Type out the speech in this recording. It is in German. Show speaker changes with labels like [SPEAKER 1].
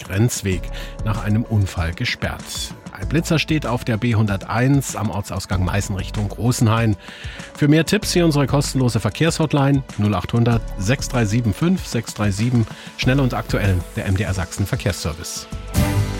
[SPEAKER 1] Grenzweg nach einem Unfall gesperrt. Ein Blitzer steht auf der B101 am Ortsausgang Meißen Richtung Großenhain. Für mehr Tipps hier unsere kostenlose Verkehrshotline 0800 6375 637. Schnell und aktuell, der MDR Sachsen Verkehrsservice.